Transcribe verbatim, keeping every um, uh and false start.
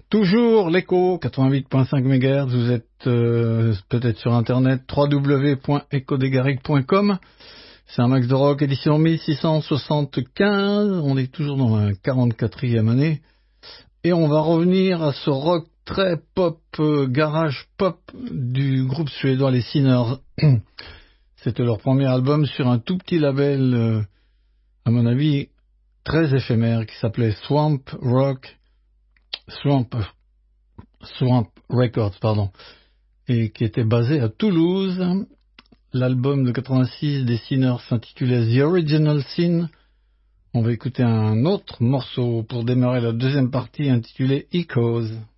Toujours l'écho, quatre-vingt-huit virgule cinq mégahertz, vous êtes euh, peut-être sur internet, w w w point echo des garrigues point com. C'est un max de rock, édition mille six cent soixante-quinze, on est toujours dans la quarante-quatrième année, et on va revenir à ce rock très pop, euh, garage pop du groupe suédois les Sinners. C'était leur premier album sur un tout petit label, euh, à mon avis, très éphémère, qui s'appelait Swamp Rock, Swamp, Swamp Records, pardon, et qui était basé à Toulouse. L'album de quatre-vingt-six des Sinners s'intitulait The Original Sin. On va écouter un autre morceau pour démarrer la deuxième partie intitulée Echoes.